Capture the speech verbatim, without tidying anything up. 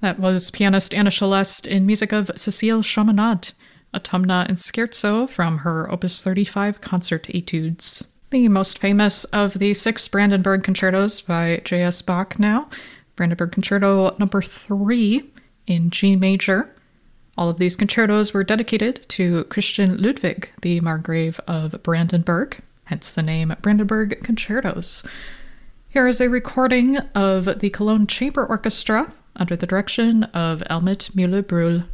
That was pianist Anna Celeste in music of Cécile Chaminade, Autumna and Scherzo from her Opus thirty-five Concert Etudes. The most famous of the six Brandenburg concertos by J S Bach now, Brandenburg Concerto number three in G major. All of these concertos were dedicated to Christian Ludwig, the Margrave of Brandenburg, hence the name Brandenburg Concertos. Here is a recording of the Cologne Chamber Orchestra under the direction of Elmit Müller-Brühl.